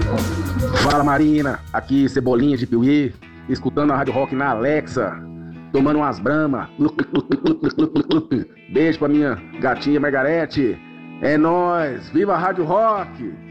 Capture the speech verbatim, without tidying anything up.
Fala Marina, aqui Cebolinha de Piuí, escutando a Rádio Rock na Alexa, tomando umas brama. Beijo pra minha gatinha Margarete. É nóis, viva a Rádio Rock!